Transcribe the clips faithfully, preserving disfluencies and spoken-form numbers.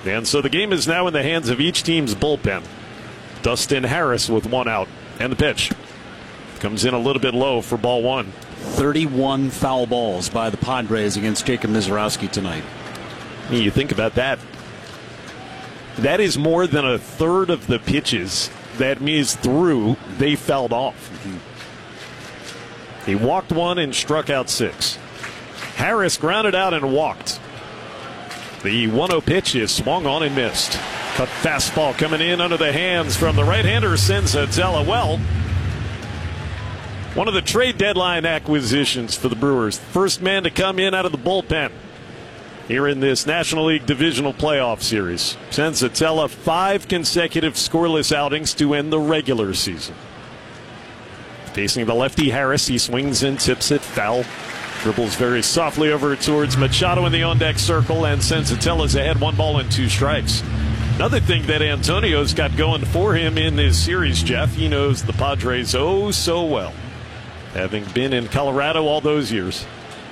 And so the game is now in the hands of each team's bullpen. Dustin Harris with one out. And the pitch comes in a little bit low for ball one. thirty-one foul balls by the Padres against Jacob Misiorowski tonight. You think about that. That is more than a third of the pitches that Miz threw, they fouled off. Mm-hmm. He walked one and struck out six. Harris grounded out and walked. The one oh pitch is swung on and missed. Cut fastball coming in under the hands from the right-hander, Senzatella. Well, one of the trade deadline acquisitions for the Brewers. First man to come in out of the bullpen here in this National League Divisional Playoff Series. Senzatella, five consecutive scoreless outings to end the regular season. Facing the lefty Harris, he swings and tips it foul. Dribbles very softly over towards Machado in the on-deck circle, and Senzatella's ahead, one ball and two strikes. Another thing that Antonio's got going for him in this series, Jeff, he knows the Padres oh so well, having been in Colorado all those years.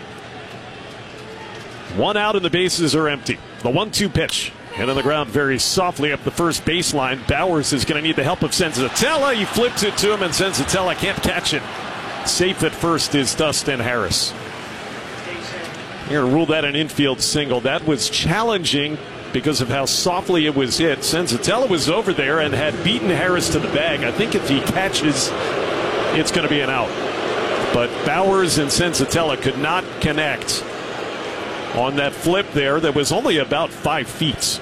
One out and the bases are empty. The one two pitch. Hit on the ground very softly up the first baseline. Bowers is going to need the help of Senzatella. He flips it to him, and Senzatella can't catch it. Safe at first is Dustin Harris. You're going to rule that an infield single. That was challenging because of how softly it was hit. Senzatella was over there and had beaten Harris to the bag. I think if he catches, it's going to be an out. But Bowers and Senzatella could not connect on that flip there that was only about five feet.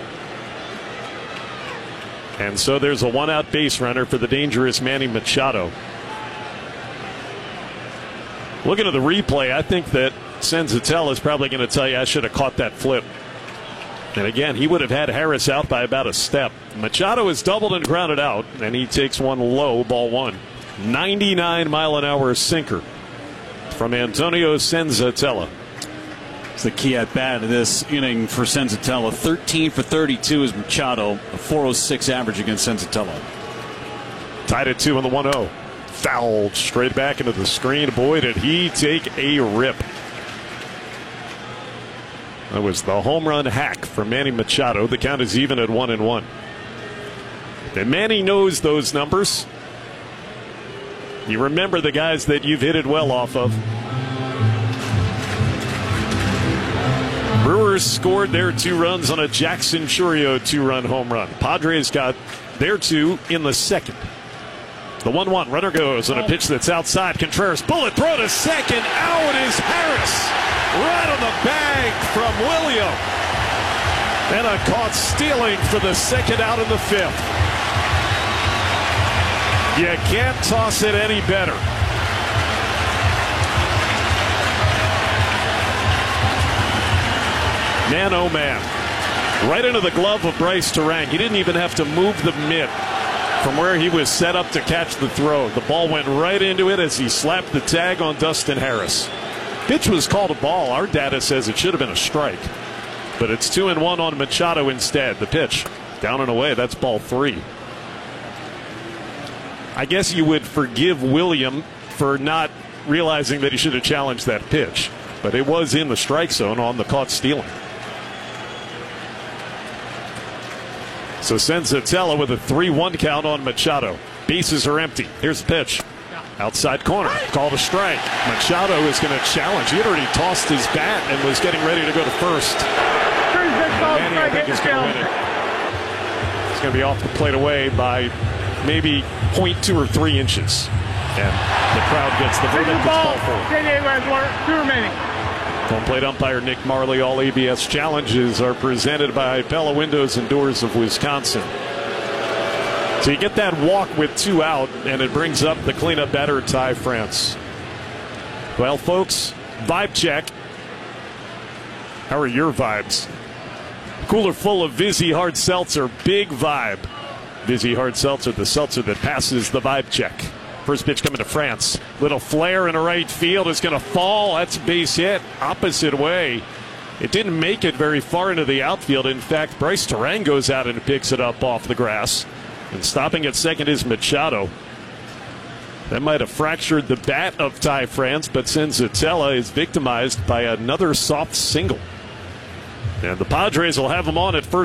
And so there's a one-out base runner for the dangerous Manny Machado. Looking at the replay, I think that Senzatella is probably going to tell you I should have caught that flip. And again, he would have had Harris out by about a step. Machado is doubled and grounded out, and he takes one low, ball one. ninety-nine mile an hour sinker from Antonio Senzatella. It's the key at bat of this inning for Senzatella. thirteen for thirty-two is Machado, a four oh six average against Senzatella. Tied at two on the one oh. Fouled straight back into the screen. Boy, did he take a rip. That was the home run hack for Manny Machado. The count is even at one and one. And Manny knows those numbers. You remember the guys that you've hit it well off of. Brewers scored their two runs on a Jackson Chourio two-run home run. Padres got their two in the second. The one one runner goes on a pitch that's outside. Contreras bullet throw to second. Out is Harris. Right on the bag from William. And a caught stealing for the second out in the fifth. You can't toss it any better. Man, oh man. Right into the glove of Bryce Turang. He didn't even have to move the mitt from where he was set up to catch the throw. The ball went right into it as he slapped the tag on Dustin Harris. Pitch was called a ball. Our data says it should have been a strike. But it's two and one on Machado instead. The pitch down and away. That's ball three. I guess you would forgive William for not realizing that he should have challenged that pitch. But it was in the strike zone on the caught stealing. So Senzatella with a three one count on Machado. Bases are empty. Here's the pitch. Outside corner. Called a strike. Machado is going to challenge. He had already tossed his bat and was getting ready to go to first. And Manny, I think, is going to win it. It's going to be off the plate away by maybe point two or three inches. And the crowd gets the verdict. It's ball four. Two remaining. Home plate umpire Nick Marley. All A B S challenges are presented by Pella Windows and Doors of Wisconsin. So you get that walk with two out, and it brings up the cleanup batter, Ty France. Well, folks, vibe check. How are your vibes? Cooler full of Vizzy Hard Seltzer. Big vibe. Vizzy Hard Seltzer, the seltzer that passes the vibe check. First pitch coming to France. Little flare in the right field. It's going to fall. That's a base hit. Opposite way. It didn't make it very far into the outfield. In fact, Bryce Turang goes out and picks it up off the grass. And stopping at second is Machado. That might have fractured the bat of Ty France, but Senzatella is victimized by another soft single. And the Padres will have him on at first.